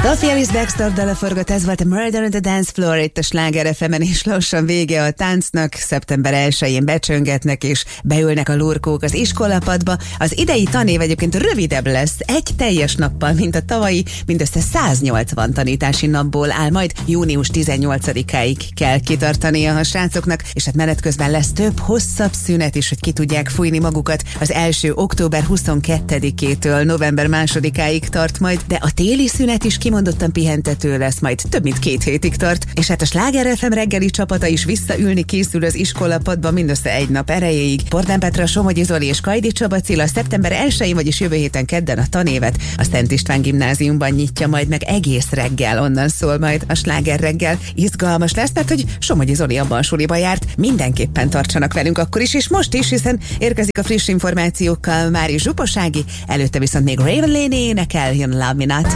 Sophie Ellis Bextor dala forgott, ez volt a Murder on the Dance Floor itt a Sláger FM-en, és lassan vége a táncnak. Szeptember 1-én becsöngetnek és beülnek a lurkók az iskolapadba. Az idei tanév egyébként rövidebb lesz, egy teljes nappal, mint a tavalyi, mindössze 180 tanítási napból áll, majd június 18-áig kell kitartania a srácoknak, és hát menet közben lesz több hosszabb szünet is, hogy ki tudják fújni magukat. Az első október 22-től november 2-áig tart majd, de a téli szünet is kimondottan pihentető lesz, majd több mint 2 hétig tart, és hát a Sláger FM reggeli csapata is visszaülni készül az iskolapadba mindössze egy nap erejéig. Bordán Petra, Somogyi Zoli és Kajdi Csaba Cilla szeptember 1-én, vagyis jövő héten kedden a tanévet a Szent István gimnáziumban nyitja majd meg egész reggel, onnan szól majd a Sláger reggel. Izgalmas lesz, mert hogy Somogyi Zoli abban a suliba járt, mindenképpen tartsanak velünk akkor is, és most is, hiszen érkezik a friss információkkal Mári Zsuposági, előtte viszont még Raven Lane énekel, jön Love Me Not.